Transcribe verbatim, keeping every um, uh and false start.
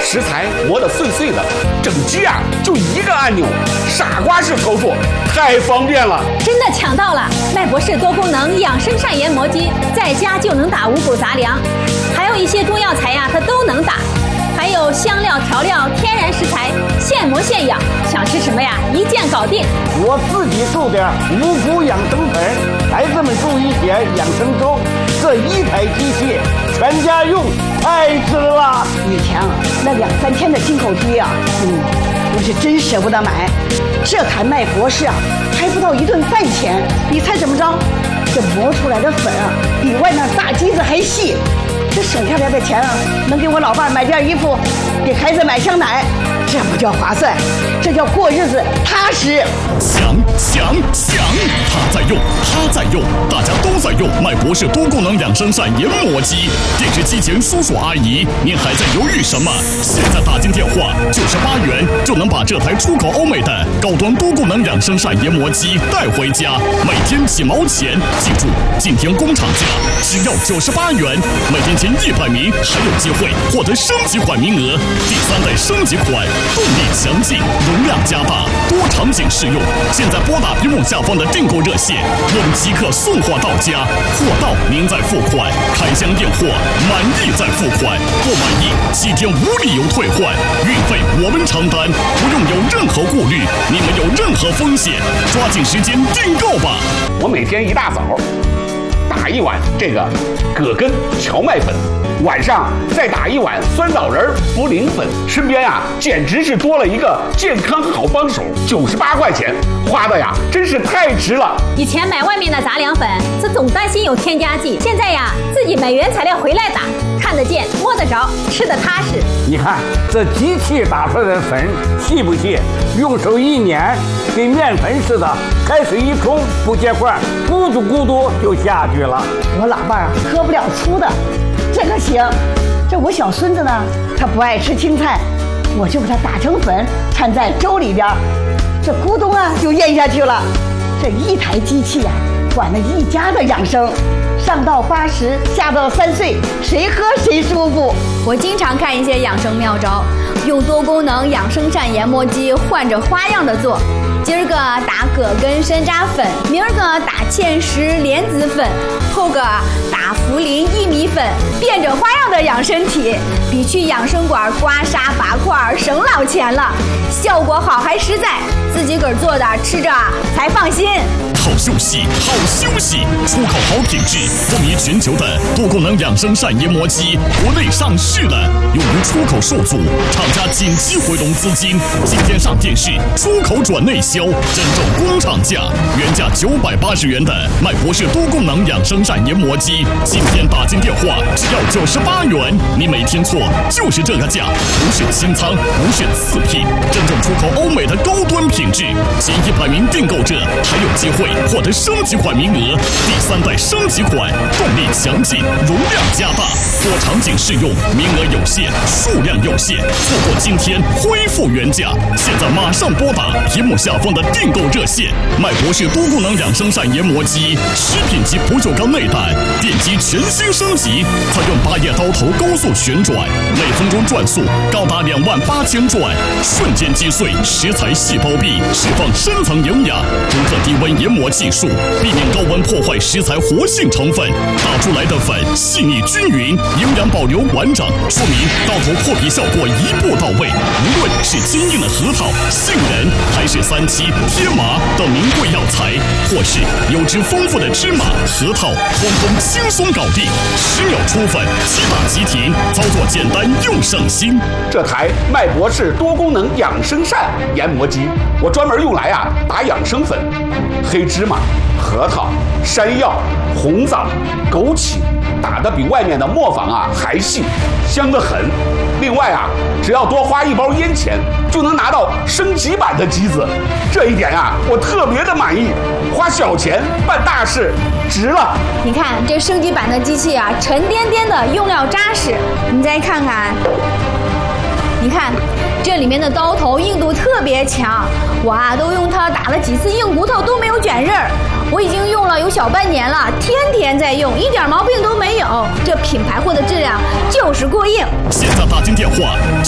食材磨得碎碎的，整机啊就一个按钮，傻瓜式操作，太方便了。 真的抢到了！麦博士多功能养生善研磨机，在家就能打五谷杂粮，还有一些中药材呀，它都能打。还有香料、调料、天然食材，现磨现养，想吃什么呀，一键搞定。 我自己种点五谷养生粉，孩子们种一些养生粥，这一台机器全家用，太值了。 以前啊，那两三千的进口机啊，嗯，我是真舍不得买。这台麦博士啊，还不到一顿饭钱，你猜怎么着？这磨出来的粉啊，比外面大机子还细。这省下来的钱啊，能给我老伴买件衣服，给孩子买箱奶，这不叫划算，这叫过日子踏实。 想想想，他在用，他在用，大家都在用麦博士多功能养生善研磨机。电视机前叔叔阿姨，您还在犹豫什么？现在打进电话九十八元就能把这台出口欧美的高端多功能养生善研磨机带回家，每天几毛钱。记住，今天工厂价只要九十八元，每天前一百名还有机会获得升级款名额。第三代升级款，动力强劲，容量加大，多场景适用。现在拨打屏幕下方的订购热线，我们即刻送货到家，货到您再付款，开箱验货，满意再付款，不满意七天无理由退换，运费我们承担，不用有任何顾虑，你们有任何风险，抓紧时间订购吧。 我每天一大早打一碗这个葛根荞麦粉，晚上再打一碗酸枣仁茯苓粉，身边啊简直是多了一个健康好帮手。九十八块钱花的呀，真是太值了。 以前买外面的杂粮粉，这总担心有添加剂，现在呀自己买原材料回来打，看得见摸得着，吃得踏实。 你看这机器打出来的粉细不细？用手一捻，跟面粉似的，开水一冲不结块，咕嘟咕嘟就下去了。 我老伴啊喝不了粗的，这个行。这我小孙子呢，他不爱吃青菜，我就给他打成粉，掺在粥里边，这咕咚啊就咽下去了。这一台机器啊，管了一家的养生，上到八十，下到三岁，谁喝谁舒服。 我经常看一些养生妙招，用多功能养生善研磨机换着花样的做。今儿个打葛根山楂粉，明儿个打芡实莲子粉，后个打茯苓薏米粉，变着花样的养身体，比去养生馆刮痧拔块省老钱了，效果好还实在，自己个儿做的吃着才放心。 好休息，好休息！出口好品质，风靡全球的多功能养生善研磨机，国内上市了，由于出口受阻，厂家紧急回笼资金，今天上电视，出口转内销，真正工厂价，原价九百八十元的麦博士多功能养生善研磨机，今天打进电话只要九十八元，你没听错，就是这个价，不是清仓，不是次品，真正出口欧美的高端品质，前一百名订购者还有机会获得升级款名额，第三代升级款，动力强劲，容量加大，多场景适用，名额有限，数量有限，错过今天恢复原价，现在马上拨打屏幕下方的订购热线。麦博士多功能养生善研磨机，食品级不锈钢内胆，电机全新升级，采用八叶刀头高速旋转，每分钟转速高达两万八千转，瞬间击碎食材细胞壁，释放深层营养，独特低温研磨技术，避免高温破坏食材活性成分，打出来的粉细腻均匀，营养保留完整，说明刀头破皮效果一步到位。无论是坚硬的核桃、杏仁，还是三七、天麻等名贵药材，或是油脂丰富的芝麻、核桃，通通轻松搞定，十秒出粉，即打即停，操作简单又省心。 这台麦博士多功能养生善研磨机，我专门用来啊打养生粉，黑芝麻、核桃、山药、红枣、枸杞，打得比外面的磨坊啊还细，香得很。另外啊，只要多花一包烟钱，就能拿到升级版的机子，这一点啊，我特别的满意。花小钱办大事，值了。 你看这升级版的机器啊，沉甸甸的，用料扎实。你再看看，你看这里面的刀头硬度特别强，我啊都用它打了几次硬骨头都没有卷刃儿。我已经用了有小半年了，天天在用，一点毛病都没有。这品牌货的质量就是过硬。 现在打进电话